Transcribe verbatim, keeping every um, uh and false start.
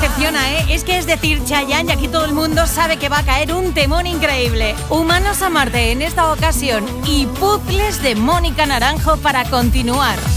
decepciona, ¿eh? Es que es decir, Chayanne, y aquí todo el mundo sabe que va a caer un temón increíble. Humanos a Marte en esta ocasión y Puzzles de Mónica Naranjo para continuar.